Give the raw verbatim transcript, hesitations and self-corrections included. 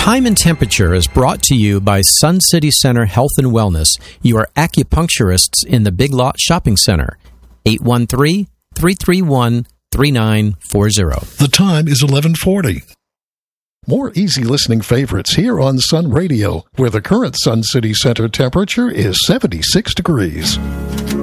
Time and Temperature is brought to you by Sun City Center Health and Wellness, your acupuncturists in the Big Lot Shopping Center. eight one three, three three one, three nine four zero. The time is eleven forty. More easy listening favorites here on Sun Radio, where the current Sun City Center temperature is seventy-six degrees.